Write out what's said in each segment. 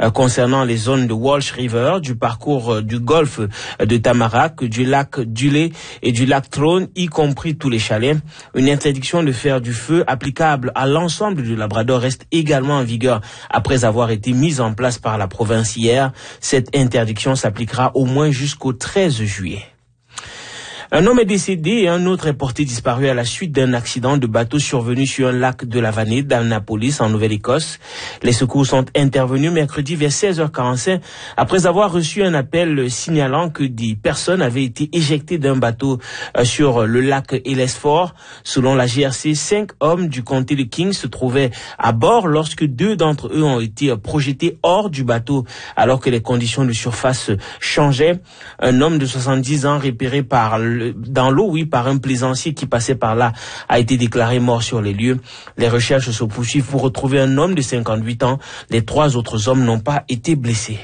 concernant les zones de Walsh River, du parcours du golfe de Tamarack, du lac Dulé et du lac Throne, y compris tous les chalets. Une interdiction de faire du feu applicable à l'ensemble du Labrador reste également en vigueur après avoir été mise en place par la province hier. Cette interdiction s'appliquera au moins jusqu'au 13 juillet. Un homme est décédé et un autre est porté disparu à la suite d'un accident de bateau survenu sur un lac de la Vanée d'Annapolis en Nouvelle-Écosse. Les secours sont intervenus mercredi vers 16h45 après avoir reçu un appel signalant que des personnes avaient été éjectées d'un bateau sur le lac Ellesford. Selon la GRC, 5 hommes du comté de King se trouvaient à bord lorsque 2 d'entre eux ont été projetés hors du bateau alors que les conditions de surface changeaient. Un homme de 70 ans repéré dans l'eau, par un plaisancier qui passait par là, a été déclaré mort sur les lieux. Les recherches se poursuivent pour retrouver un homme de 58 ans. Les 3 autres hommes n'ont pas été blessés.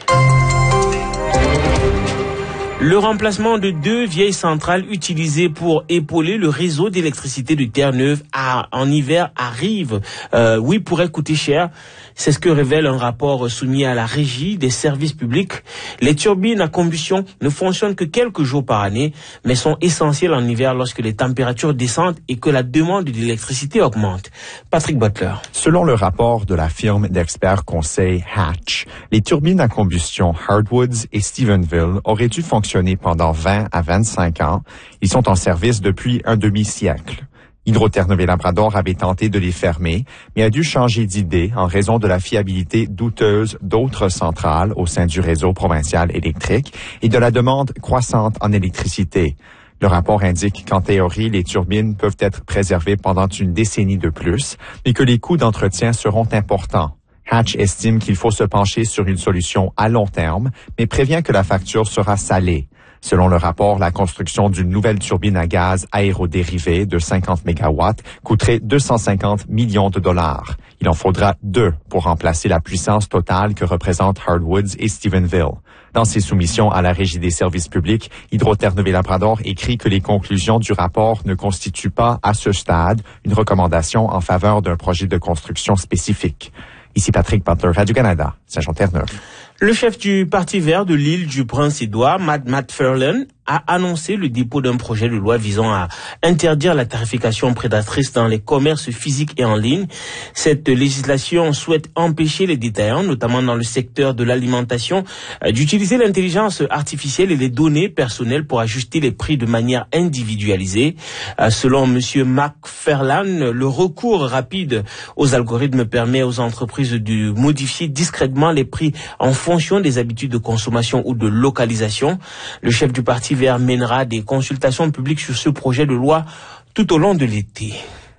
Le remplacement de 2 vieilles centrales utilisées pour épauler le réseau d'électricité de Terre-Neuve en hiver arrive. Pourrait coûter cher. C'est ce que révèle un rapport soumis à la Régie des services publics. Les turbines à combustion ne fonctionnent que quelques jours par année, mais sont essentielles en hiver lorsque les températures descendent et que la demande d'électricité augmente. Patrick Butler. Selon le rapport de la firme d'experts conseil Hatch, les turbines à combustion Hardwoods et Stephenville auraient dû fonctionner pendant 20 à 25 ans. Ils sont en service depuis un demi-siècle. Hydro-Terre-Neuve-Labrador avait tenté de les fermer, mais a dû changer d'idée en raison de la fiabilité douteuse d'autres centrales au sein du réseau provincial électrique et de la demande croissante en électricité. Le rapport indique qu'en théorie, les turbines peuvent être préservées pendant une décennie de plus, mais que les coûts d'entretien seront importants. Hatch estime qu'il faut se pencher sur une solution à long terme, mais prévient que la facture sera salée. Selon le rapport, la construction d'une nouvelle turbine à gaz aérodérivé de 50 MW coûterait 250 millions de dollars. Il en faudra 2 pour remplacer la puissance totale que représentent Hardwoods et Stephenville. Dans ses soumissions à la Régie des services publics, Hydro-Terre-Neuve-Labrador écrit que les conclusions du rapport ne constituent pas, à ce stade, une recommandation en faveur d'un projet de construction spécifique. Ici Patrick Butler, Radio-Canada, Saint-Jean-Terre-Neuve. Le chef du Parti vert de l'île du Prince-Édouard, Matt Ferland, a annoncé le dépôt d'un projet de loi visant à interdire la tarification prédatrice dans les commerces physiques et en ligne. Cette législation souhaite empêcher les détaillants, notamment dans le secteur de l'alimentation, d'utiliser l'intelligence artificielle et les données personnelles pour ajuster les prix de manière individualisée. Selon Monsieur McFarlane, le recours rapide aux algorithmes permet aux entreprises de modifier discrètement les prix en fonction des habitudes de consommation ou de localisation. Le chef du Parti vert mènera des consultations publiques sur ce projet de loi tout au long de l'été.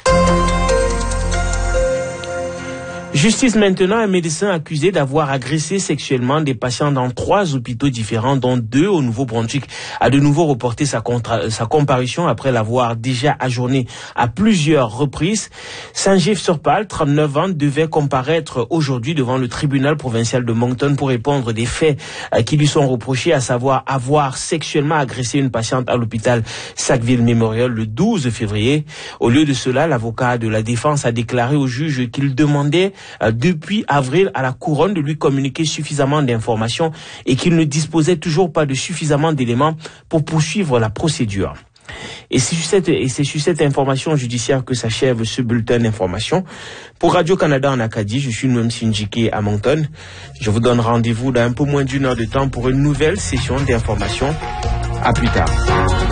Justice maintenant, un médecin accusé d'avoir agressé sexuellement des patients dans 3 hôpitaux différents, dont 2 au Nouveau-Brunswick, a de nouveau reporté sa comparution après l'avoir déjà ajourné à plusieurs reprises. Saint-Gilles-sur-Pal, 39 ans, devait comparaître aujourd'hui devant le tribunal provincial de Moncton pour répondre des faits qui lui sont reprochés, à savoir avoir sexuellement agressé une patiente à l'hôpital Sackville Memorial le 12 février. Au lieu de cela, l'avocat de la défense a déclaré au juge qu'il demandait depuis avril à la couronne de lui communiquer suffisamment d'informations et qu'il ne disposait toujours pas de suffisamment d'éléments pour poursuivre la procédure. Et c'est sur cette information judiciaire que s'achève ce bulletin d'information. Pour Radio-Canada en Acadie, je suis Noam Sinjike à Moncton. Je vous donne rendez-vous dans un peu moins d'1 heure de temps pour une nouvelle session d'information. À plus tard.